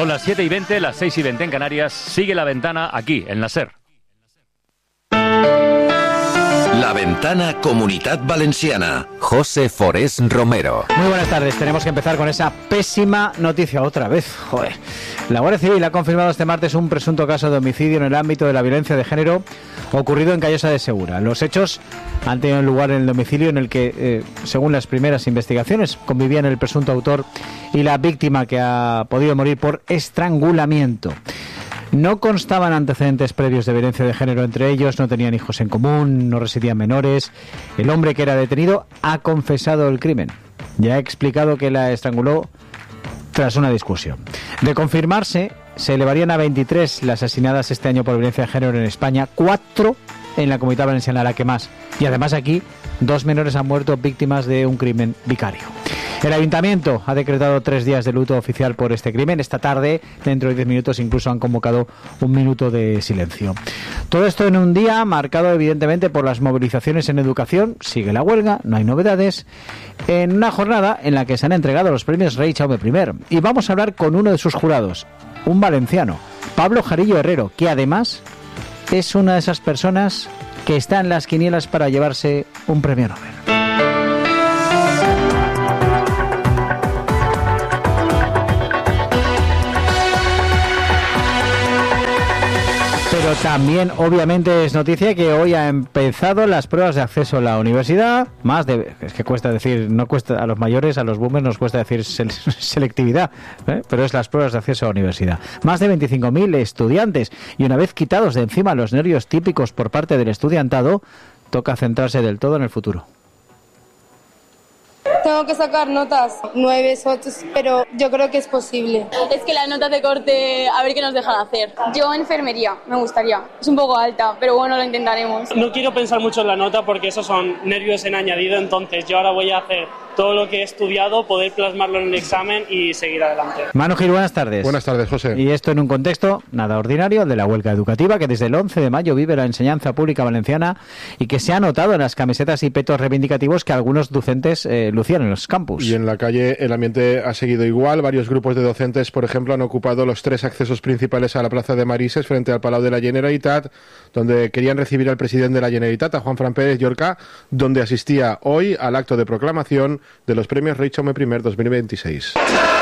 Son las 7:20, las 6:20 en Canarias. Sigue La Ventana aquí, en la SER. La Ventana Comunitat Valenciana. José Forés Romero. Muy buenas tardes. Tenemos que empezar con esa pésima noticia otra vez. Joder. La Guardia Civil ha confirmado este martes un presunto caso de homicidio en el ámbito de la violencia de género ocurrido en Callosa de Segura. Los hechos han tenido lugar en el domicilio en el que, según las primeras investigaciones, convivían el presunto autor y la víctima, que ha podido morir por estrangulamiento. No constaban antecedentes previos de violencia de género entre ellos, no tenían hijos en común, no residían menores. El hombre que era detenido ha confesado el crimen. Ya ha explicado que la estranguló tras una discusión. De confirmarse, se elevarían a 23 las asesinadas este año por violencia de género en España, 4 en la Comunidad Valenciana, la que más. Y además aquí, 2 menores han muerto víctimas de un crimen vicario. El Ayuntamiento ha decretado 3 días de luto oficial por este crimen. Esta tarde, dentro de 10 minutos, incluso han convocado un minuto de silencio. Todo esto en un día marcado evidentemente por las movilizaciones en educación. Sigue la huelga, no hay novedades. En una jornada en la que se han entregado los premios Rey Jaume I. Y vamos a hablar con uno de sus jurados, un valenciano, Pablo Jarillo Herrero, que además es una de esas personas que está en las quinielas para llevarse un premio Nobel. Pero también, obviamente, es noticia que hoy ha empezado las pruebas de acceso a la universidad. Es que cuesta decir, no cuesta a los mayores, a los boomers nos cuesta decir selectividad, pero es las pruebas de acceso a la universidad. Más de 25.000 estudiantes, y una vez quitados de encima los nervios típicos por parte del estudiantado, toca centrarse del todo en el futuro. Tengo que sacar notas 9, 8, pero yo creo que es posible. Es que las notas de corte, a ver qué nos dejan hacer. Yo enfermería, me gustaría. Es un poco alta, pero bueno, lo intentaremos. No quiero pensar mucho en la nota porque esos son nervios en añadido, entonces yo ahora voy a hacer todo lo que he estudiado, poder plasmarlo en el examen y seguir adelante. Manu Gil, buenas tardes. Buenas tardes, José. Y esto en un contexto nada ordinario, de la huelga educativa que desde el 11 de mayo vive la enseñanza pública valenciana y que se ha notado en las camisetas y petos reivindicativos que algunos docentes lucían en los campus. Y en la calle el ambiente ha seguido igual. Varios grupos de docentes, por ejemplo, han ocupado los 3 accesos principales a la Plaza de Marises frente al Palau de la Generalitat, donde querían recibir al presidente de la Generalitat, a Juanfran Pérez Llorca, donde asistía hoy al acto de proclamación de los premios Rey Jaume I 2026.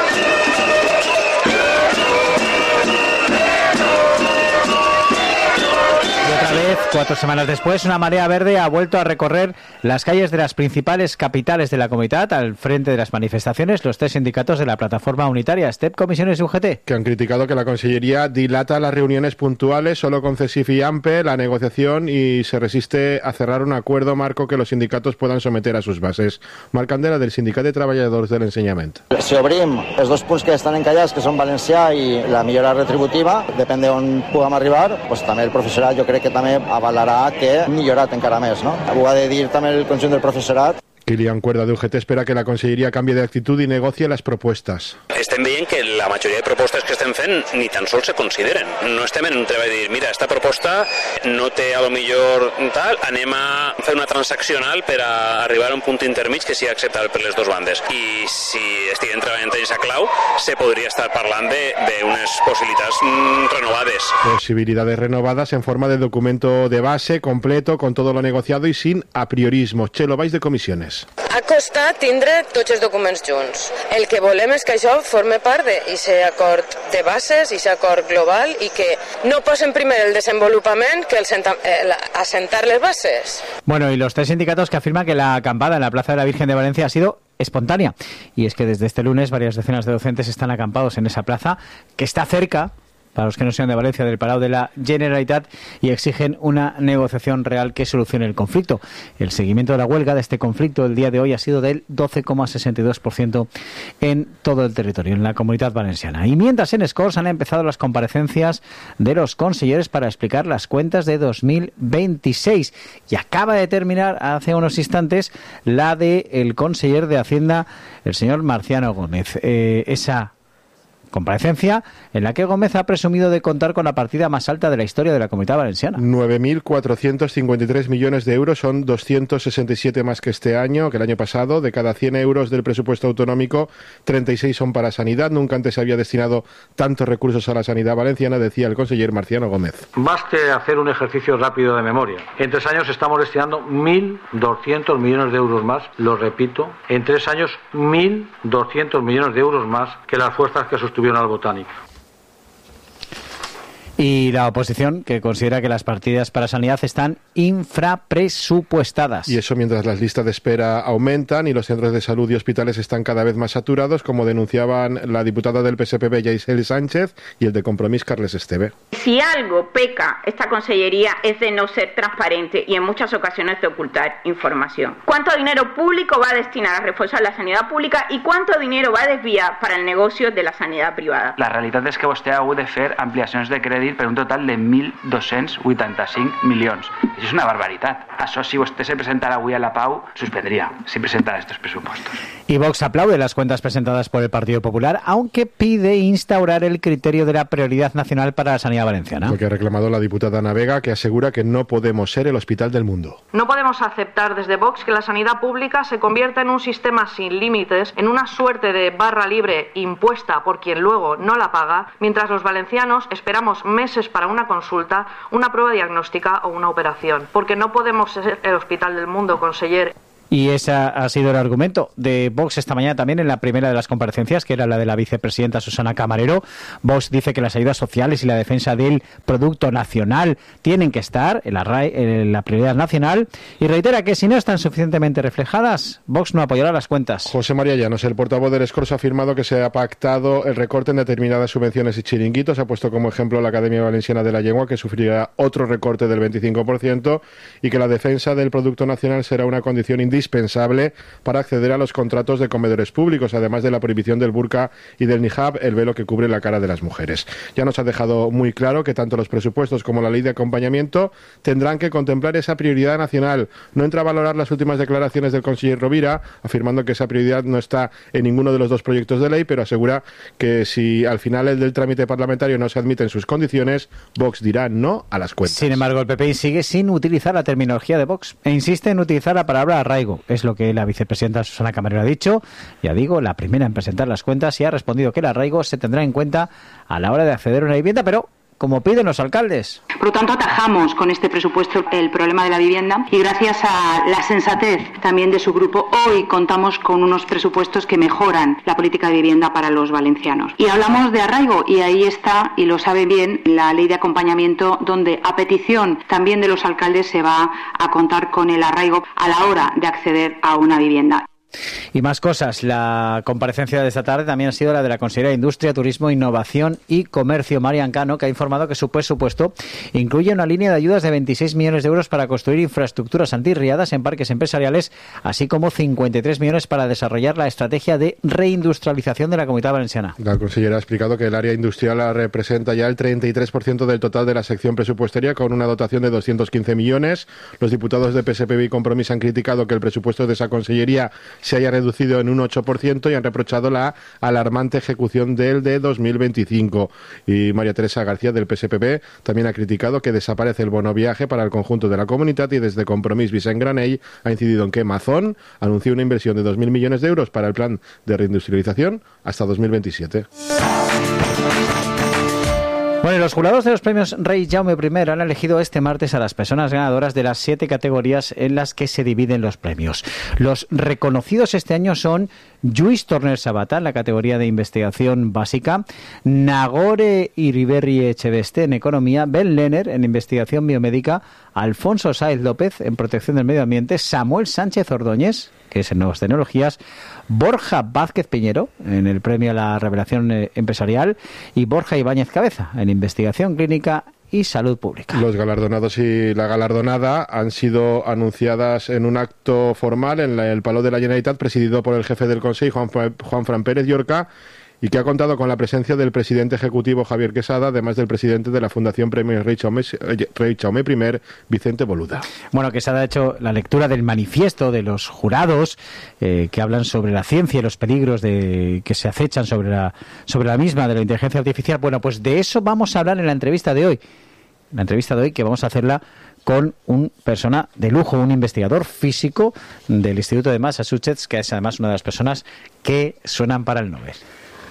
4 semanas después, una marea verde ha vuelto a recorrer las calles de las principales capitales de la comunidad. Al frente de las manifestaciones, los 3 sindicatos de la plataforma unitaria STEP, Comisiones y UGT, que han criticado que la Consellería dilata las reuniones puntuales solo con CESIF y AMPE, la negociación, y se resiste a cerrar un acuerdo marco que los sindicatos puedan someter a sus bases. Marc Candela, del Sindicat de Treballadors de l'Ensenyament. Si obrim els 2 punts que estan encallats, que són valencià i la millora retributiva, depèn d'on puguem arribar, doncs també el professorat jo crec que també avalarà que hem millorat encara més, no? Ho ha de dir també el conjunt del professorat. Kilian Cuerda, de UGT, espera que la Conselleria cambie de actitud i negocie les propostes. Estem veient que la majoria de propostes que estem fent ni tan sols se consideren. No estem en un treball de dir, mira, esta proposta no té a lo millor tal, anem a fer una transaccional per a arribar a un punt intermig que sigui acceptable per les dues bandes. I si estiguem treballant en aquesta clau, se podria estar parlant d'unes possibilitats renovades. Posibilidades renovadas en forma de documento de base, completo, con todo lo negociado y sin apriorismo. Chelo Valls, de Comisiones. Ha costat tindre tots els documents junts. El que volem és que això forme part d'aquest acord de bases, d'aquest acord global, i que no posen primer el desenvolupament que assentar les bases. Bueno, y los 3 sindicatos que afirman que la acampada en la Plaza de la Virgen de Valencia ha sido espontánea. Y es que desde este lunes varias decenas de docentes están acampados en esa plaza, que está cerca, para los que no sean de Valencia, del Palau de la Generalitat, y exigen una negociación real que solucione el conflicto. El seguimiento de la huelga de este conflicto el día de hoy ha sido del 12,62% en todo el territorio, en la Comunidad Valenciana. Y mientras en Escorts han empezado las comparecencias de los consejeros para explicar las cuentas de 2026. Y acaba de terminar hace unos instantes la del conseller de Hacienda, el señor Marciano Gómez. Esa Comparecencia en la que Gómez ha presumido de contar con la partida más alta de la historia de la Comunitat Valenciana. 9.453 millones de euros, son 267 más que este año, que el año pasado. De cada 100 euros del presupuesto autonómico, 36 son para sanidad. Nunca antes se había destinado tantos recursos a la sanidad valenciana, decía el conseller Marciano Gómez. Baste hacer un ejercicio rápido de memoria. En 3 años estamos destinando 1.200 millones de euros más, lo repito, en 3 años 1.200 millones de euros más que las fuerzas que sostuvieron al Botánico. Y la oposición, que considera que las partidas para sanidad están infrapresupuestadas. Y eso mientras las listas de espera aumentan y los centros de salud y hospitales están cada vez más saturados, como denunciaban la diputada del PSPB, Yaisel Sánchez, y el de Compromís, Carles Esteve. Si algo peca esta consellería es de no ser transparente y en muchas ocasiones de ocultar información. ¿Cuánto dinero público va a destinar a reforzar la sanidad pública i cuánto dinero va a desviar para el negocio de la sanidad privada? La realitat és que vostè ha hagut de fer ampliacions de crèdit per un total de 1.285 milions. Això és una barbaritat. Això, si vostè se presentara avui a la Pau, suspendria, si presentara estos presupuestos. Y Vox aplaude las cuentas presentadas por el Partido Popular, aunque pide instaurar el criterio de la prioridad nacional para la sanidad valenciana. Lo que ha reclamado la diputada Ana Vega, que asegura que no podemos ser el hospital del mundo. No podemos aceptar desde Vox que la sanidad pública se convierta en un sistema sin límites, en una suerte de barra libre impuesta por quien luego no la paga, mientras los valencianos esperamos meses para una consulta, una prueba diagnóstica o una operación. Porque no podemos ser el hospital del mundo, conseller. Y ese ha sido el argumento de Vox esta mañana también en la primera de las comparecencias, que era la de la vicepresidenta Susana Camarero. Vox dice que las ayudas sociales y la defensa del producto nacional tienen que estar en la prioridad nacional, y reitera que si no están suficientemente reflejadas, Vox no apoyará las cuentas. José María Llanos, el portavoz del Escorzo, ha afirmado que se ha pactado el recorte en determinadas subvenciones y chiringuitos. Ha puesto como ejemplo la Academia Valenciana de la Lengua, que sufrirá otro recorte del 25%, y que la defensa del producto nacional será una condición indispensable para acceder a los contratos de comedores públicos, además de la prohibición del burka y del niqab, el velo que cubre la cara de las mujeres. Ya nos ha dejado muy claro que tanto los presupuestos como la ley de acompañamiento tendrán que contemplar esa prioridad nacional. No entra a valorar las últimas declaraciones del conseller Rovira, afirmando que esa prioridad no está en ninguno de los dos proyectos de ley, pero asegura que si al final el del trámite parlamentario no se admite en sus condiciones, Vox dirá no a las cuentas. Sin embargo, el PP sigue sin utilizar la terminología de Vox e insiste en utilizar la palabra arraigo. Es lo que la vicepresidenta Susana Camarero ha dicho. Ya digo, la primera en presentar las cuentas, y ha respondido que el arraigo se tendrá en cuenta a la hora de acceder a una vivienda, pero como piden los alcaldes. Por lo tanto, atajamos con este presupuesto el problema de la vivienda, y gracias a la sensatez también de su grupo, hoy contamos con unos presupuestos que mejoran la política de vivienda para los valencianos. Y hablamos de arraigo, y ahí está, y lo sabe bien, la ley de acompañamiento, donde a petición también de los alcaldes se va a contar con el arraigo a la hora de acceder a una vivienda. Y más cosas. La comparecencia de esta tarde también ha sido la de la consejera de Industria, Turismo, Innovación y Comercio, Marian Cano, que ha informado que su presupuesto incluye una línea de ayudas de 26 millones de euros para construir infraestructuras antirriadas en parques empresariales, así como 53 millones para desarrollar la estrategia de reindustrialización de la Comunitat Valenciana. La consejera ha explicado que el área industrial representa ya el 33% del total de la sección presupuestaria, con una dotación de 215 millones. Los diputados de PSPB y Compromís han criticado que el presupuesto de esa consellería se haya reducido en un 8% y han reprochado la alarmante ejecución del de 2025. Y María Teresa García, del PSPB, también ha criticado que desaparece el bono viaje para el conjunto de la comunidad, y desde Compromís Vicent Granell ha incidido en que Mazón anunció una inversión de 2.000 millones de euros para el plan de reindustrialización hasta 2027. Bueno, los jurados de los premios Rey Jaume I han elegido este martes a las personas ganadoras de las 7 categorías en las que se dividen los premios. Los reconocidos este año son Lluís Torner Sabata en la categoría de investigación básica, Nagore Iriberri Echeveste en economía, Ben Lenner en investigación biomédica, Alfonso Sáez López en protección del medio ambiente, Samuel Sánchez Ordóñez, que es en nuevas tecnologías, Borja Vázquez Piñero en el premio a la revelación empresarial, y Borja Ibáñez Cabeza en investigación clínica y salud pública. Los galardonados y la galardonada han sido anunciadas en un acto formal en el Palau de la Generalitat, presidido por el jefe del Consejo, Juan Fran Pérez Llorca, y que ha contado con la presencia del presidente ejecutivo Javier Quesada, además del presidente de la Fundación Premio Rey Jaume I, Vicente Boluda. Bueno, Quesada ha hecho la lectura del manifiesto de los jurados que hablan sobre la ciencia y los peligros que se acechan sobre la misma, de la inteligencia artificial. Bueno, pues de eso vamos a hablar en la entrevista de hoy. La entrevista de hoy que vamos a hacerla con una persona de lujo, un investigador físico del Instituto de Massachusetts, que es además una de las personas que suenan para el Nobel.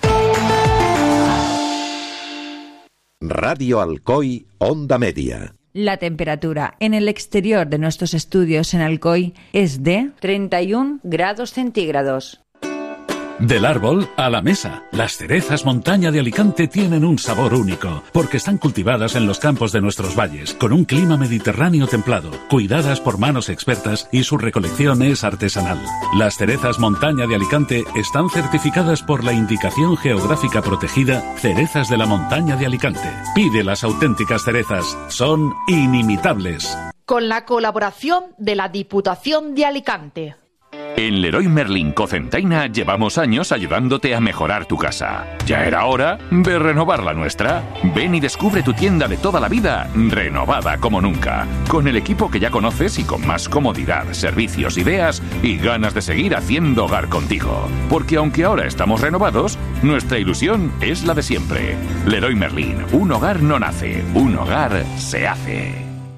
Radio Alcoy, Onda Media. La temperatura en el exterior de nuestros estudios en Alcoy es de 31 grados centígrados. Del árbol a la mesa, las cerezas montaña de Alicante tienen un sabor único, porque están cultivadas en los campos de nuestros valles, con un clima mediterráneo templado, cuidadas por manos expertas y su recolección es artesanal. Las cerezas montaña de Alicante están certificadas por la Indicación Geográfica Protegida Cerezas de la Montaña de Alicante. Pide las auténticas cerezas, son inimitables. Con la colaboración de la Diputación de Alicante. En Leroy Merlin Cocentaina llevamos años ayudándote a mejorar tu casa. Ya era hora de renovar la nuestra. Ven y descubre tu tienda de toda la vida, renovada como nunca. Con el equipo que ya conoces y con más comodidad, servicios, ideas y ganas de seguir haciendo hogar contigo. Porque aunque ahora estamos renovados, nuestra ilusión es la de siempre. Leroy Merlin, un hogar no nace, un hogar se hace.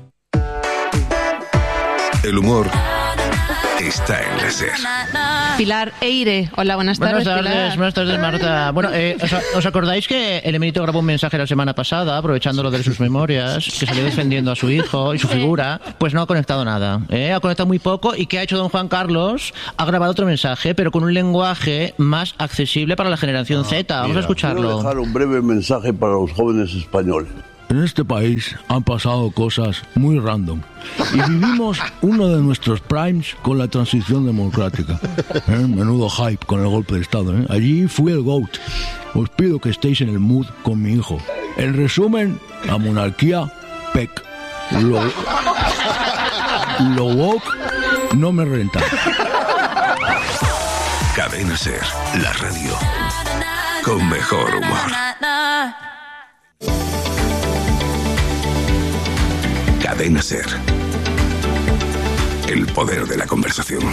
El humor está en la SER. Pilar Eire. Hola, buenas tardes. Buenas tardes, Marta. Bueno, ¿os acordáis que el emérito grabó un mensaje la semana pasada, aprovechando lo de sus memorias, que salió defendiendo a su hijo y su figura? Pues no ha conectado nada, ha conectado muy poco. ¿Y qué ha hecho don Juan Carlos? Ha grabado otro mensaje, pero con un lenguaje más accesible para la generación Z. Vamos a escucharlo. Quiero dejar un breve mensaje para los jóvenes españoles. En este país han pasado cosas muy random y vivimos uno de nuestros primes con la transición democrática. Menudo hype con el golpe de Estado. Allí fui el GOAT. Os pido que estéis en el mood con mi hijo. En resumen, la monarquía, PEC. Lo woke no me renta. Cadena SER, la radio con mejor humor. Cadena SER. El poder de la conversación.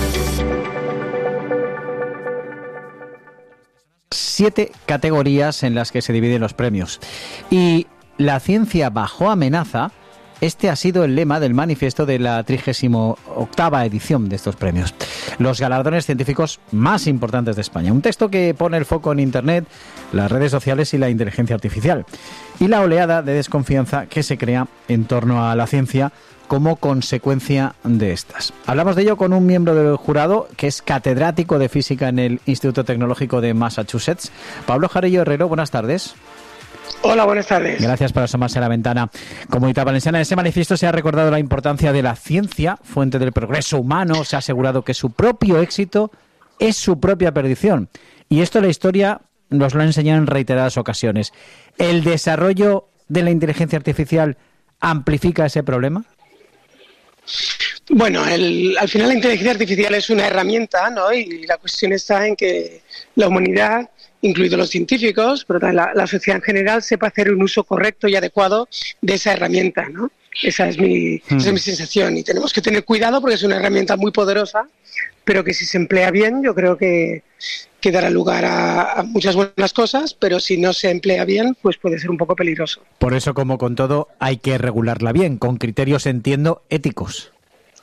7 categorías en las que se dividen los premios. Y la ciencia bajo amenaza, este ha sido el lema del manifiesto de la 38ª edición de estos premios. Los galardones científicos más importantes de España. Un texto que pone el foco en Internet, las redes sociales y la inteligencia artificial. Y la oleada de desconfianza que se crea en torno a la ciencia como consecuencia de estas. Hablamos de ello con un miembro del jurado que es catedrático de física en el Instituto Tecnológico de Massachusetts. Pablo Jarillo Herrero, buenas tardes. Hola, buenas tardes. Gracias por asomarse a la ventana. Comunidad Valenciana, en ese manifiesto se ha recordado la importancia de la ciencia, fuente del progreso humano. Se ha asegurado que su propio éxito es su propia perdición. Y esto la historia nos lo ha enseñado en reiteradas ocasiones. ¿El desarrollo de la inteligencia artificial amplifica ese problema? Bueno, al final la inteligencia artificial es una herramienta, ¿no? Y la cuestión está en que la humanidad, incluidos los científicos, pero también la sociedad en general, sepa hacer un uso correcto y adecuado de esa herramienta, ¿no? Esa es mi sensación. Y tenemos que tener cuidado porque es una herramienta muy poderosa, pero que si se emplea bien, yo creo que dará lugar a muchas buenas cosas, pero si no se emplea bien, pues puede ser un poco peligroso. Por eso, como con todo, hay que regularla bien, con criterios, entiendo, éticos.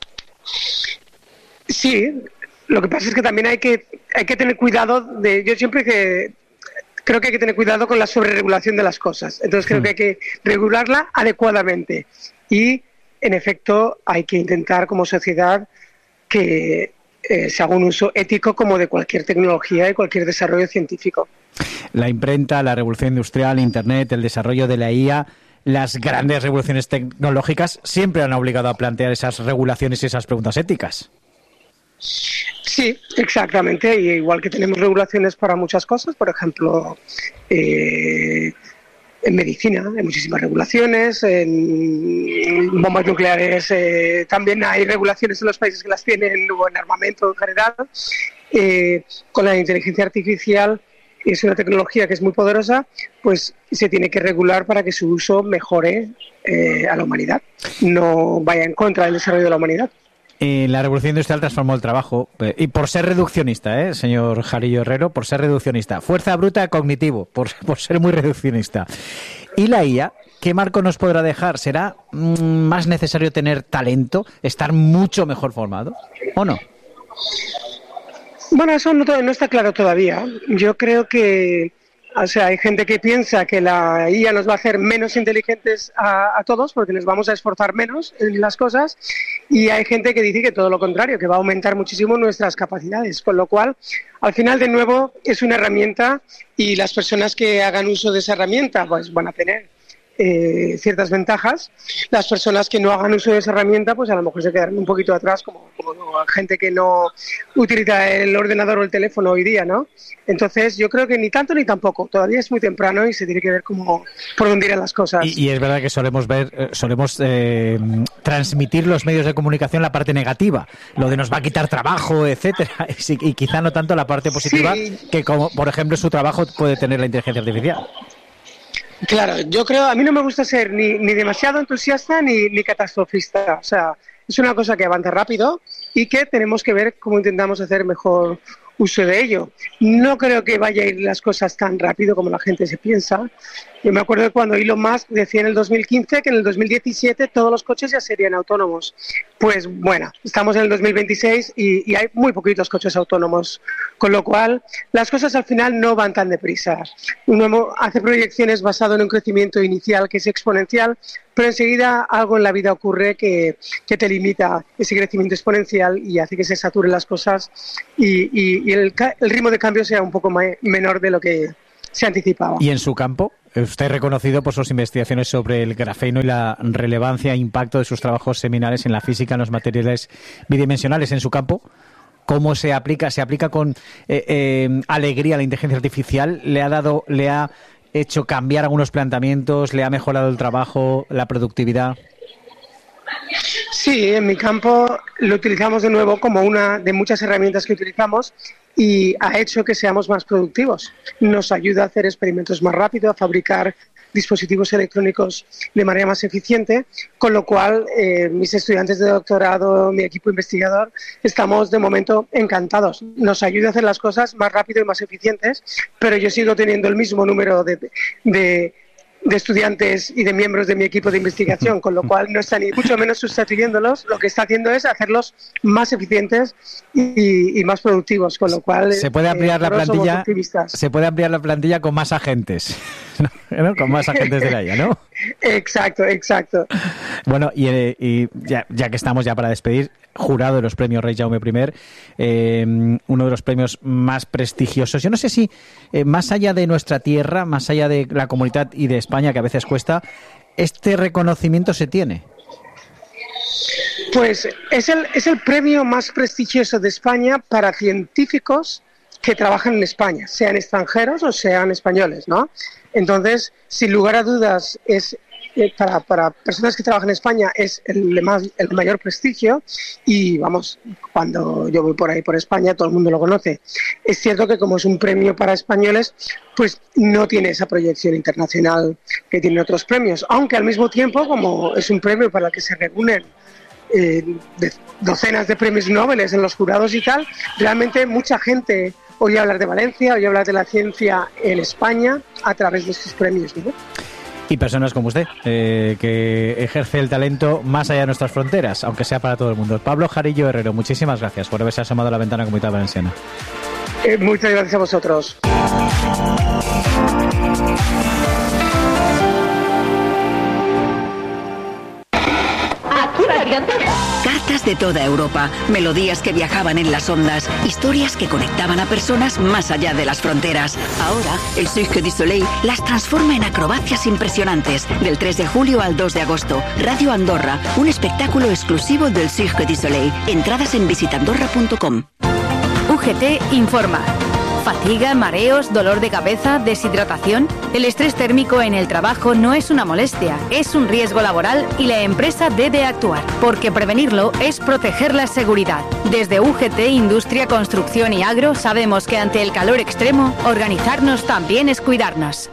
Sí, lo que pasa es que también hay que tener cuidado yo siempre creo que hay que tener cuidado con la sobreregulación de las cosas. Entonces creo que hay que regularla adecuadamente y, en efecto, hay que intentar como sociedad que se haga un uso ético como de cualquier tecnología y cualquier desarrollo científico. La imprenta, la revolución industrial, Internet, el desarrollo de la IA, las grandes revoluciones tecnológicas siempre han obligado a plantear esas regulaciones y esas preguntas éticas. Sí, exactamente. Y igual que tenemos regulaciones para muchas cosas, por ejemplo, en medicina hay muchísimas regulaciones, en bombas nucleares también hay regulaciones en los países que las tienen, o en armamento en general. Con la inteligencia artificial es una tecnología que es muy poderosa, pues se tiene que regular para que su uso mejore a la humanidad, no vaya en contra del desarrollo de la humanidad. La revolución industrial transformó el trabajo, y por ser reduccionista, señor Jarillo Herrero, por ser reduccionista. Fuerza bruta cognitivo, por ser muy reduccionista. ¿Y la IA? ¿Qué marco nos podrá dejar? ¿Será más necesario tener talento, estar mucho mejor formado o no? Bueno, eso no está claro todavía. Yo creo que, hay gente que piensa que la IA nos va a hacer menos inteligentes a todos porque nos vamos a esforzar menos en las cosas, y hay gente que dice que todo lo contrario, que va a aumentar muchísimo nuestras capacidades, con lo cual, al final, de nuevo, es una herramienta y las personas que hagan uso de esa herramienta pues van a tener ciertas ventajas. Las personas que no hagan uso de esa herramienta pues a lo mejor se quedarán un poquito atrás, como gente que no utiliza el ordenador o el teléfono hoy día, ¿no? Entonces yo creo que ni tanto ni tampoco, todavía es muy temprano y se tiene que ver por dónde irán las cosas. Y es verdad que solemos transmitir los medios de comunicación la parte negativa, lo de nos va a quitar trabajo, etcétera, y quizá no tanto la parte positiva, sí, que como por ejemplo su trabajo puede tener la inteligencia artificial. Claro, yo creo, a mí no me gusta ser ni demasiado entusiasta ni catastrofista. O sea, es una cosa que avanza rápido y que tenemos que ver cómo intentamos hacer mejor uso de ello. No creo que vaya a ir las cosas tan rápido como la gente se piensa. Yo me acuerdo de cuando Elon Musk decía en el 2015 que en el 2017 todos los coches ya serían autónomos. Pues bueno, estamos en el 2026 y hay muy poquitos coches autónomos, con lo cual las cosas al final no van tan deprisa. Uno hace proyecciones basado en un crecimiento inicial que es exponencial, pero enseguida algo en la vida ocurre que te limita ese crecimiento exponencial y hace que se saturen las cosas y el ritmo de cambio sea un poco menor de lo que se anticipaba. ¿Y en su campo? Usted es reconocido por sus investigaciones sobre el grafeno y la relevancia e impacto de sus trabajos seminales en la física en los materiales bidimensionales. En su campo, ¿cómo se aplica? ¿Se aplica con alegría la inteligencia artificial? ¿Le ha hecho cambiar algunos planteamientos? ¿Le ha mejorado el trabajo, la productividad? Sí, en mi campo lo utilizamos de nuevo como una de muchas herramientas que utilizamos y ha hecho que seamos más productivos. Nos ayuda a hacer experimentos más rápido, a fabricar dispositivos electrónicos de manera más eficiente, con lo cual mis estudiantes de doctorado, mi equipo investigador, estamos de momento encantados. Nos ayuda a hacer las cosas más rápido y más eficientes, pero yo sigo teniendo el mismo número de estudiantes y de miembros de mi equipo de investigación, con lo cual no está ni mucho menos sustituyéndolos, lo que está haciendo es hacerlos más eficientes y más productivos, con lo cual se puede ampliar la plantilla. Se puede ampliar la plantilla con más agentes, ¿no? Con más agentes de la IA, ¿no? Exacto. Bueno, y ya que estamos ya para despedir, jurado de los premios Rey Jaume I, uno de los premios más prestigiosos. Yo no sé si más allá de nuestra tierra, más allá de la comunidad y de España, que a veces cuesta, ¿este reconocimiento se tiene? Pues es el premio más prestigioso de España para científicos que trabajan en España, sean extranjeros o sean españoles, ¿no? Entonces, sin lugar a dudas, es para personas que trabajan en España es el mayor prestigio y vamos, cuando yo voy por ahí por España todo el mundo lo conoce. Es cierto que como es un premio para españoles, pues no tiene esa proyección internacional que tienen otros premios, aunque al mismo tiempo, como es un premio para el que se reúnen docenas de premios Nobel en los jurados y tal, realmente mucha gente oye hablar de Valencia, oye hablar de la ciencia en España a través de estos premios, ¿no? Y personas como usted, que ejerce el talento más allá de nuestras fronteras, aunque sea para todo el mundo. Pablo Jarillo Herrero, muchísimas gracias por haberse asomado a la ventana Comunidad Valenciana. Muchas gracias a vosotros. Cartas de toda Europa, melodías que viajaban en las ondas, historias que conectaban a personas más allá de las fronteras. Ahora, el Cirque du Soleil las transforma en acrobacias impresionantes. Del 3 de julio al 2 de agosto, Radio Andorra, un espectáculo exclusivo del Cirque du Soleil. Entradas en visitandorra.com. UGT informa. ¿Fatiga, mareos, dolor de cabeza, deshidratación? El estrés térmico en el trabajo no es una molestia, es un riesgo laboral y la empresa debe actuar, porque prevenirlo es proteger la seguridad. Desde UGT, Industria, Construcción y Agro sabemos que ante el calor extremo, organizarnos también es cuidarnos.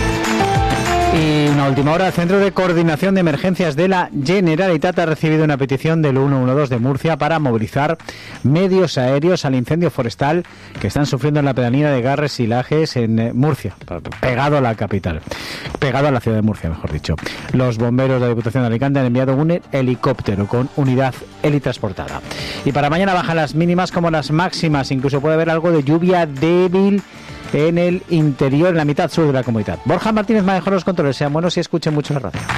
Y una última hora, el Centro de Coordinación de Emergencias de la Generalitat ha recibido una petición del 112 de Murcia para movilizar medios aéreos al incendio forestal que están sufriendo en la pedanía de Garres y Lajes en Murcia, pegado a la capital, pegado a la ciudad de Murcia, mejor dicho. Los bomberos de la Diputación de Alicante han enviado un helicóptero con unidad helitransportada. Y para mañana bajan las mínimas como las máximas, incluso puede haber algo de lluvia débil en el interior, en la mitad sur de la comunidad. Borja Martínez maneja los controles. Sean buenos y escuchen mucho la radio.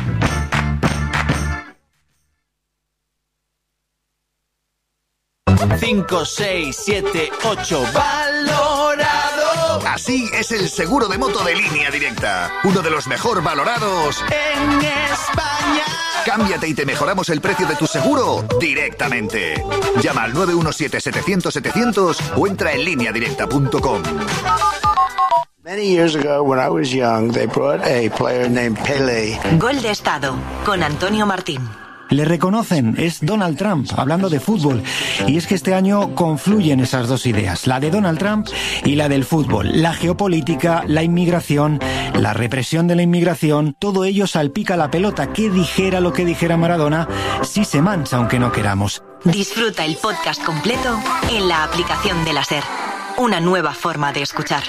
Cinco, 6, 7, 8, valorado. Así es el seguro de moto de Línea Directa, uno de los mejor valorados en España. Cámbiate y te mejoramos el precio de tu seguro directamente. Llama al 917-700-700 o entra en lineadirecta.com. Many years ago, when I was young, they brought a player named Pelé. Gol de Estado, con Antonio Martín. Le reconocen, es Donald Trump, hablando de fútbol. Y es que este año confluyen esas dos ideas, la de Donald Trump y la del fútbol. La geopolítica, la inmigración, la represión de la inmigración, todo ello salpica la pelota. Que dijera lo que dijera Maradona, sí se mancha aunque no queramos. Disfruta el podcast completo en la aplicación de la SER. Una nueva forma de escuchar.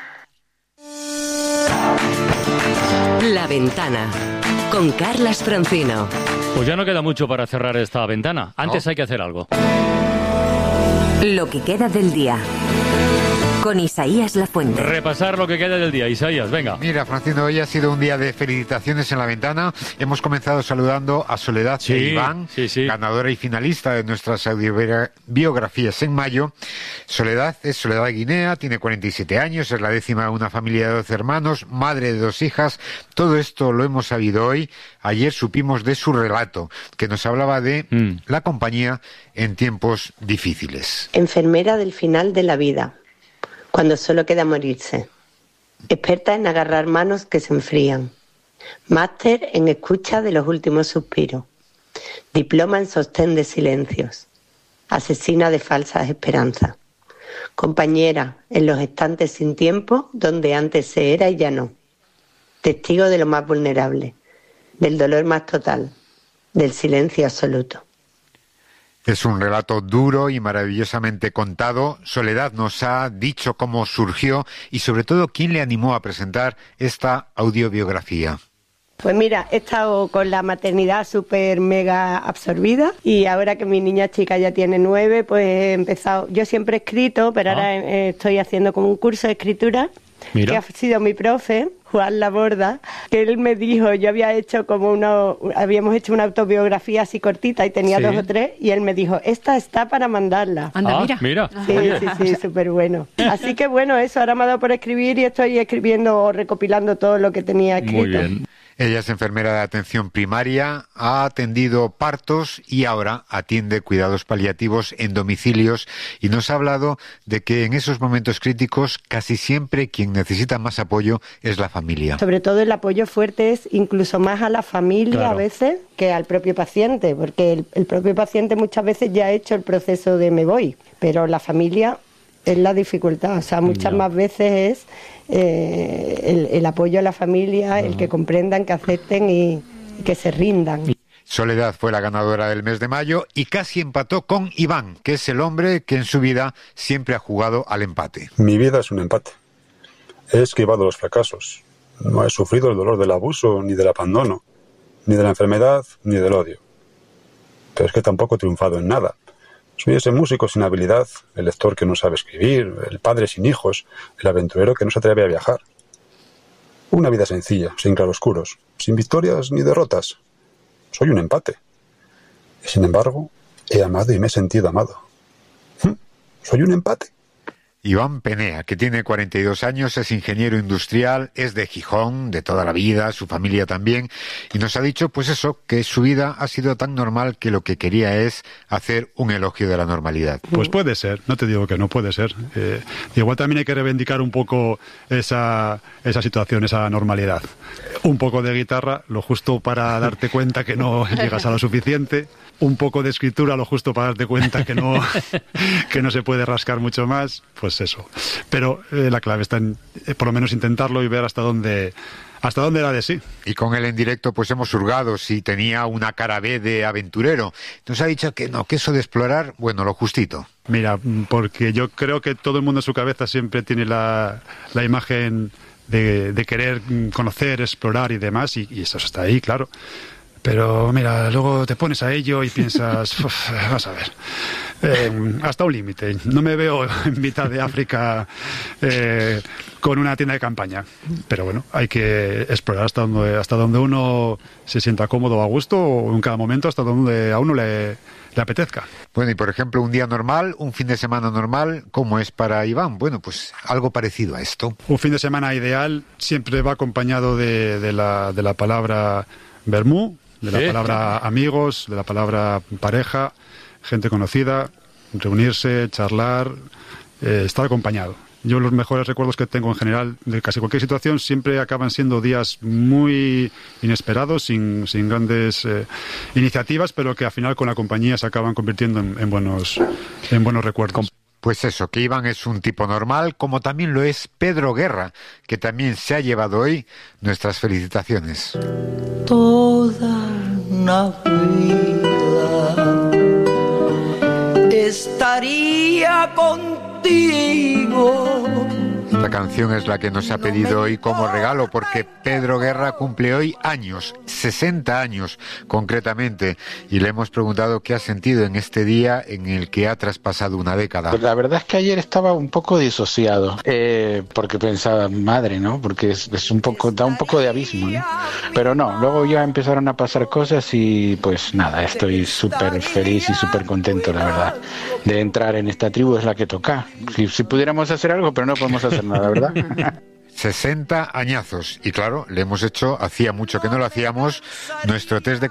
La Ventana, con Carlas Francino. Pues ya no queda mucho para cerrar esta ventana. Antes hay que hacer algo. Lo que queda del día. Con Isaías Lafuente. Repasar lo que queda del día. Isaías, venga. Mira, Francino, hoy ha sido un día de felicitaciones en la ventana. Hemos comenzado saludando a Soledad e Iván, ganadora y finalista de nuestras audiobiografías en mayo. Soledad es Soledad Guinea, tiene 47 años, es la décima de una familia de 12 hermanos, madre de 2 hijas. Todo esto lo hemos sabido hoy. Ayer supimos de su relato, que nos hablaba de la compañía en tiempos difíciles. Enfermera del final de la vida, cuando solo queda morirse. Experta en agarrar manos que se enfrían. Máster en escucha de los últimos suspiros. Diploma en sostén de silencios. Asesina de falsas esperanzas. Compañera en los estantes sin tiempo, donde antes se era y ya no. Testigo de lo más vulnerable, del dolor más total, del silencio absoluto. Es un relato duro y maravillosamente contado. Soledad nos ha dicho cómo surgió y sobre todo quién le animó a presentar esta audiobiografía. Pues mira, he estado con la maternidad súper mega absorbida y ahora que mi niña chica ya tiene 9, pues he empezado. Yo siempre he escrito, pero ahora estoy haciendo como un curso de escritura. Mira. Que ha sido mi profe, Juan Laborda, que él me dijo, yo habíamos hecho una autobiografía así cortita y tenía 2 o 3, y él me dijo, esta está para mandarla. Anda, mira. Sí, súper bueno. Así que bueno, eso, ahora me ha dado por escribir y estoy escribiendo o recopilando todo lo que tenía escrito. Muy bien. Ella es enfermera de atención primaria, ha atendido partos y ahora atiende cuidados paliativos en domicilios y nos ha hablado de que en esos momentos críticos casi siempre quien necesita más apoyo es la familia. Sobre todo el apoyo fuerte es incluso más a la familia, claro, a veces que al propio paciente, porque el propio paciente muchas veces ya ha hecho el proceso de me voy, pero la familia es la dificultad, o sea, muchas más veces es el apoyo a la familia, el que comprendan, que acepten y que se rindan. Soledad fue la ganadora del mes de mayo y casi empató con Iván, que es el hombre que en su vida siempre ha jugado al empate. Mi vida es un empate. He esquivado los fracasos. No he sufrido el dolor del abuso, ni del abandono, ni de la enfermedad, ni del odio. Pero es que tampoco he triunfado en nada. Soy ese músico sin habilidad, el lector que no sabe escribir, el padre sin hijos, el aventurero que no se atreve a viajar. Una vida sencilla, sin claroscuros, sin victorias ni derrotas. Soy un empate. Y sin embargo, he amado y me he sentido amado. Soy un empate. Iván Penea, que tiene 42 años, es ingeniero industrial, es de Gijón, de toda la vida, su familia también, y nos ha dicho, pues eso, que su vida ha sido tan normal que lo que quería es hacer un elogio de la normalidad. Pues puede ser, no te digo que no puede ser. Igual también hay que reivindicar un poco esa situación, esa normalidad. Un poco de guitarra, lo justo para darte cuenta que no llegas a lo suficiente. Un poco de escritura, lo justo para darte cuenta que no se puede rascar mucho más, pues eso. Pero la clave está en, por lo menos, intentarlo y ver hasta dónde era de sí. Y con él en directo pues hemos hurgado si tenía una cara B de aventurero. Nos ha dicho que no, que eso de explorar, bueno, lo justito. Mira, porque yo creo que todo el mundo en su cabeza siempre tiene la imagen de querer conocer, explorar y demás, y eso está ahí, claro. Pero mira, luego te pones a ello y piensas, vas a ver, hasta un límite. No me veo en mitad de África con una tienda de campaña. Pero bueno, hay que explorar hasta donde uno se sienta cómodo o a gusto, o en cada momento hasta donde a uno le apetezca. Bueno, y por ejemplo, un día normal, un fin de semana normal, ¿cómo es para Iván? Bueno, pues algo parecido a esto. Un fin de semana ideal siempre va acompañado de la palabra vermú, de la palabra amigos, de la palabra pareja, gente conocida, reunirse, charlar, estar acompañado. Yo los mejores recuerdos que tengo en general de casi cualquier situación siempre acaban siendo días muy inesperados, sin grandes iniciativas, pero que al final con la compañía se acaban convirtiendo en buenos recuerdos. Pues eso, que Iván es un tipo normal, como también lo es Pedro Guerra, que también se ha llevado hoy nuestras felicitaciones. Toda una vida estaría contigo. Esta canción es la que nos ha pedido hoy como regalo, porque Pedro Guerra cumple hoy años, 60 años concretamente, y le hemos preguntado qué ha sentido en este día en el que ha traspasado una década. Pues la verdad es que ayer estaba un poco disociado, porque pensaba, madre, ¿no? Porque da un poco de abismo, ¿no? Pero no, luego ya empezaron a pasar cosas y pues nada, estoy súper feliz y súper contento, la verdad, de entrar en esta tribu. Es la que toca. Si pudiéramos hacer algo, pero no podemos hacer nada, ¿verdad? 60 añazos. Y claro, le hemos hecho, hacía mucho que no lo hacíamos, nuestro test de